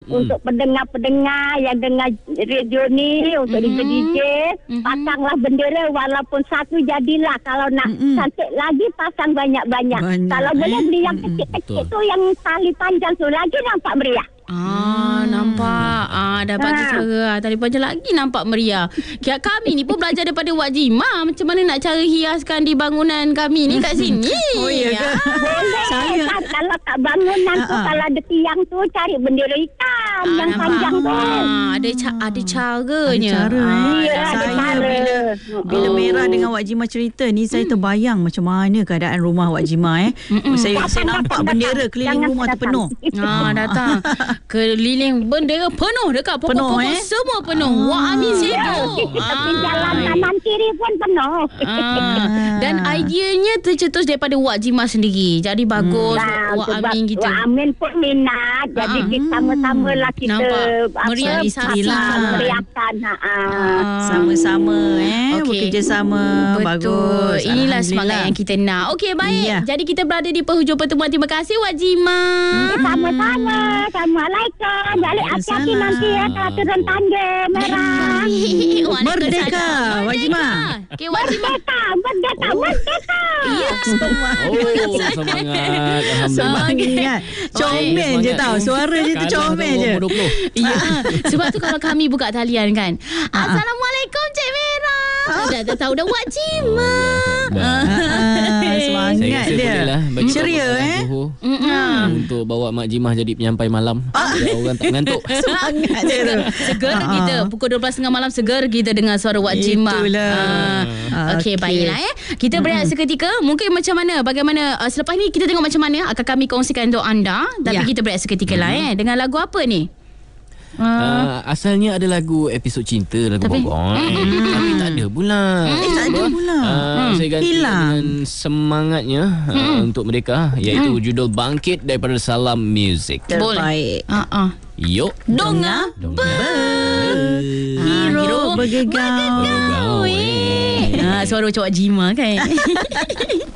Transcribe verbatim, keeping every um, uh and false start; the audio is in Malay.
Hmm. Untuk pendengar-pendengar yang dengar radio ni, untuk mm-hmm. D J, mm-hmm. pasanglah bendera walaupun satu jadilah. Kalau nak mm-hmm. cantik lagi, pasang banyak-banyak. Banyak, Kalau eh? boleh beli yang mm-hmm. kecil-kecil tu, yang tali panjang tu, lagi nampak meriah. Ah, hmm. nampak. Ah, dapat ha. cara. Tali panjang lagi nampak meriah. Kiat kami ni pun belajar daripada Wak Jimah macam mana nak cara hiaskan di bangunan kami ni kat sini. Oh ya ke? Boleh. Saya... Kalau kat bangunan tu, uh-uh. kalau ada tiang tu, cari bendera hitam ah, yang nampak. panjang tu. Ah, ada ca- ada caranya. Ada cara. Ah, ya, ada saya cara. Bila, bila oh. Merah dengan Wak Jimah cerita ni, saya terbayang macam mana keadaan rumah Wak Jimah eh. saya saya nampak bendera keliling Jangan rumah tu penuh. Ah, datang. Keliling bendera penuh dekat pokok-pokok eh? semua penuh. Ah. Wah, ni sibuk. Tapi ah. jalan kanan kiri pun penuh. Ah. Dan ideanya tercetus daripada Wak Jimah sendiri. Jadi bagus hmm. Wak Amin gitu. Wak Amin pun minat. Jadi ah. kita sama-sama lah kita meriahkan meriahkan. Ah. Sama-sama eh okay. bekerjasama. Betul. Bagus. Inilah semangat yang kita nak. Okey, baik. Yeah. Jadi kita berada di penghujung pertemuan. Terima kasih Wak Jimah. Sama-sama. Assalamualaikum. Balik hati-hati nanti ya kalau turun tangga merah. Merdeka, Wak Jimah. Okay, Wak Jimah. Merdeka, merdeka, merdeka. Ya, semangat. Oh, semangat. Semangat. Comel je tau. Suara je tu comel je. Ya. Sebab tu kalau kami buka talian kan. Assalamualaikum Cik Merah. Dah dah tahu dah Wak Jimah. Semangat dia. Ceria eh. Untuk bawa Mak Jimah jadi penyampai malam. Orang tak mengantuk. Semangat dia tu. Segar kita. Pukul dua belas tiga puluh malam segar kita dengar suara Wak Jimah. Itulah. Okey, baiklah eh. Kita berehat seketika. Mungkin macam mana, bagaimana uh, selepas ni kita tengok macam mana akan kami kongsikan untuk anda. Tapi kita berehat seketika lah eh. Dengan lagu apa ni? Uh, uh, asalnya ada lagu episod cinta, lagu tapi, Bobon mm, mm, tapi tak ada pula. Eh tak ada pula. Uh, mm. Saya ganti Hilang. dengan semangatnya uh, mm. untuk mereka, iaitu mm. judul Bangkit daripada Salam Music. Terbaik. Uh-uh. Yuk Donga Ber Hero bergegau. Bergegau. Ah, suara macam Wak Jimah kan.